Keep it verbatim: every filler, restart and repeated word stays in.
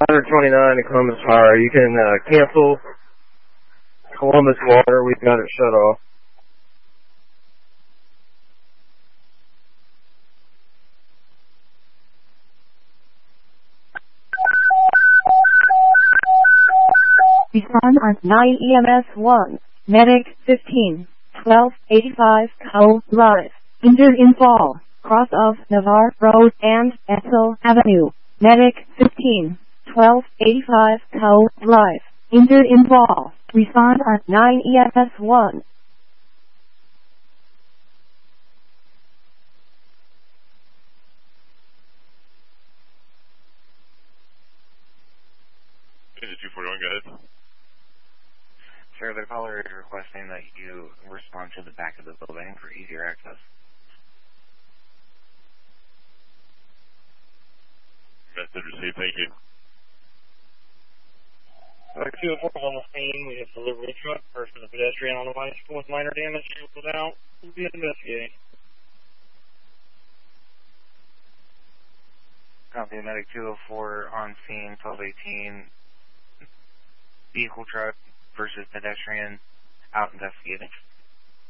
one twenty-nine to Columbus Fire. You can uh, cancel Columbus Water. We've got it shut off. Respond on nine E M S one. Medic fifteen. twelve eighty-five Co. Live. Injured in fall. Cross of Navarre Road and Edsel Avenue. Medic fifteen. twelve eighty-five Co. Live. Injured in fall. Respond on nine E M S one. two forty-one, go ahead. Sir, the caller is requesting that you respond to the back of the building for easier access. Message received, thank you. Uh, two oh four on the scene. We have a delivery truck. Person, a pedestrian on the bicycle with minor damage. Without, we'll be investigating. Copy, Medic two oh four on scene, twelve eighteen. Vehicle truck versus pedestrian out investigating.